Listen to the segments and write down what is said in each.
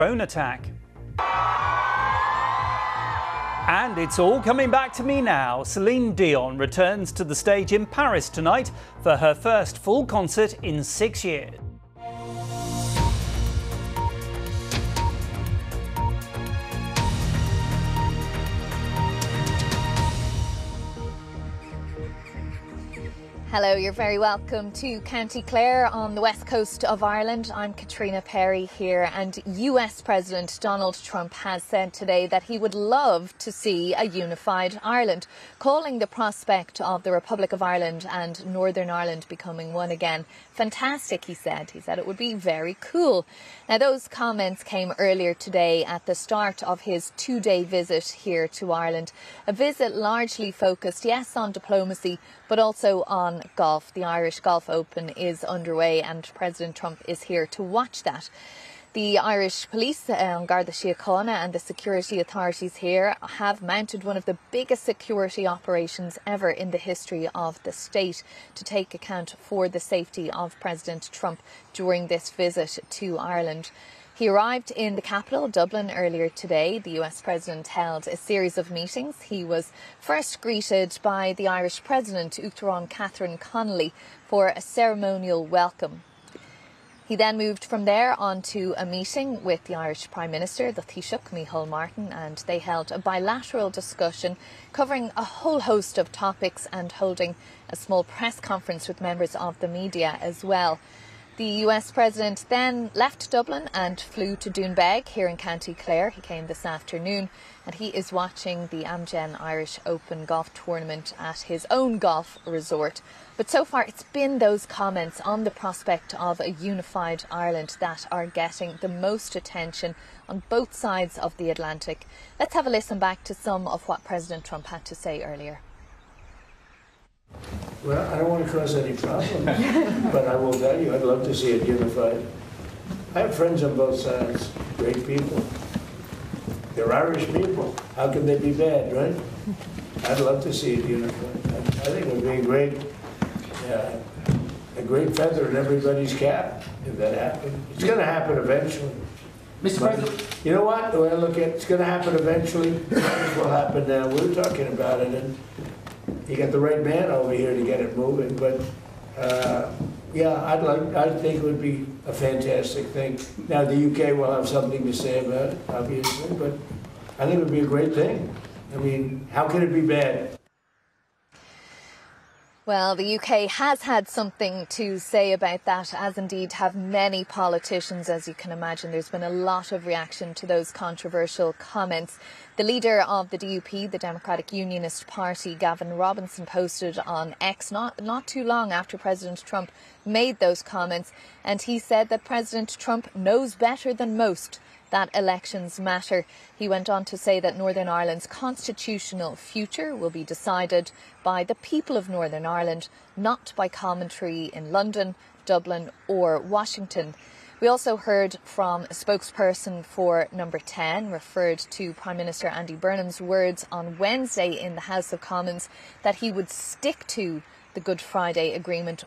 Drone attack. And it's all coming back to me now. Celine Dion returns to the stage in Paris tonight for her first full concert in 6 years. Hello, you're very welcome to County Clare on the west coast of Ireland. I'm Katrina Perry here, and US President Donald Trump has said today that he would love to see a unified Ireland, calling the prospect of the Republic of Ireland and Northern Ireland becoming one again fantastic, he said. He said it would be very cool. Now, those comments came earlier today at the start of his two-day visit here to Ireland, a visit largely focused, yes, on diplomacy, but also on golf. The Irish Golf Open is underway and President Trump is here to watch that. The Irish police, Garda Síochána, and the security authorities here have mounted one of the biggest security operations ever in the history of the state to take account for the safety of President Trump during this visit to Ireland. He arrived in the capital, Dublin, earlier today. The US President held a series of meetings. He was first greeted by the Irish President, Uachtaráin Catherine Connolly, for a ceremonial welcome. He then moved from there on to a meeting with the Irish Prime Minister, the Taoiseach, Micheál Martin, and they held a bilateral discussion covering a whole host of topics and holding a small press conference with members of the media as well. The US President then left Dublin and flew to Doonbeg here in County Clare. He came this afternoon and he is watching the Amgen Irish Open golf tournament at his own golf resort. But so far it's been those comments on the prospect of a unified Ireland that are getting the most attention on both sides of the Atlantic. Let's have a listen back to some of what President Trump had to say earlier. Well, I don't want to cause any problems, but I will tell you, I'd love to see it unified. I have friends on both sides, great people. They're Irish people. How can they be bad, right? I'd love to see it unified. I think it would be a great feather in everybody's cap if that happened. It's going to happen eventually. Mr. President. You know what? The way I look at it, it's going to happen eventually. It will happen now. We're talking about it, and you got the right man over here to get it moving, but yeah, I think it would be a fantastic thing. Now the UK will have something to say about it, obviously, but I think it would be a great thing. I mean, how can it be bad? Well, the UK has had something to say about that, as indeed have many politicians, as you can imagine. There's been a lot of reaction to those controversial comments. The leader of the DUP, the Democratic Unionist Party, Gavin Robinson, posted on X not too long after President Trump made those comments, and he said that President Trump knows better than most that elections matter. He went on to say that Northern Ireland's constitutional future will be decided by the people of Northern Ireland, not by commentary in London, Dublin or Washington. We also heard from a spokesperson for Number 10, referred to Prime Minister Andy Burnham's words on Wednesday in the House of Commons that he would stick to the Good Friday Agreement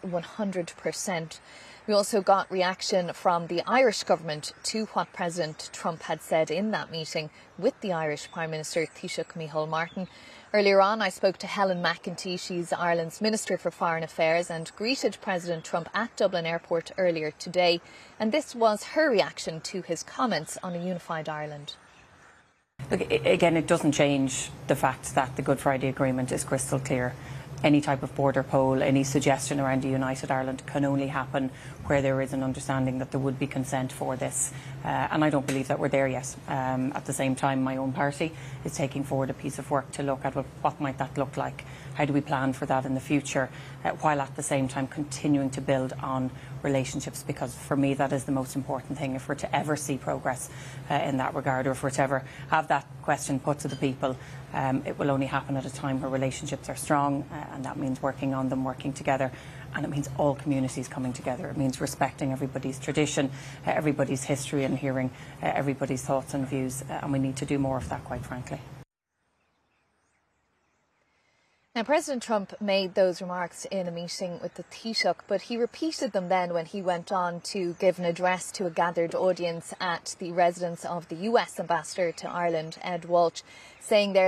100%. We also got reaction from the Irish government to what President Trump had said in that meeting with the Irish Prime Minister, Taoiseach Micheál Martin. Earlier on, I spoke to Helen McEntee. She's Ireland's Minister for Foreign Affairs and greeted President Trump at Dublin Airport earlier today. And this was her reaction to his comments on a unified Ireland. Look, again, it doesn't change the fact that the Good Friday Agreement is crystal clear. Any type of border poll, any suggestion around a united Ireland can only happen where there is an understanding that there would be consent for this. And I don't believe that we're there yet. At the same time, my own party is taking forward a piece of work to look at what might that look like. How do we plan for that in the future, while at the same time continuing to build on relationships, because for me that is the most important thing. If we're to ever see progress in that regard, or if we're to ever have that question put to the people, it will only happen at a time where relationships are strong, and that means working on them, working together, and it means all communities coming together. It means respecting everybody's tradition, everybody's history, and hearing everybody's thoughts and views, and we need to do more of that, quite frankly. Now, President Trump made those remarks in a meeting with the Taoiseach, but he repeated them then when he went on to give an address to a gathered audience at the residence of the US Ambassador to Ireland, Ed Walsh, saying there